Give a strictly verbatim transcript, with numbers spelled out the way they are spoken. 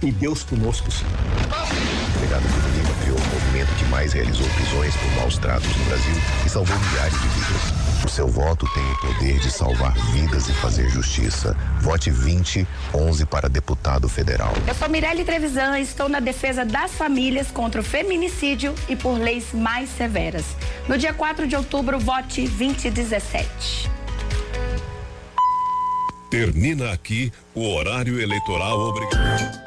e Deus conosco sim. O delegado Bruno Lima criou um movimento que mais realizou prisões por maus tratos no Brasil e salvou milhares de vidas. O seu voto tem o poder de salvar vidas e fazer justiça. Vote vinte onze para deputado federal. Eu sou Mirelle Trevisan e estou na defesa das famílias contra o feminicídio e por leis mais severas. No dia quatro de outubro, vote vinte dezessete. Termina aqui o horário eleitoral obrigatório.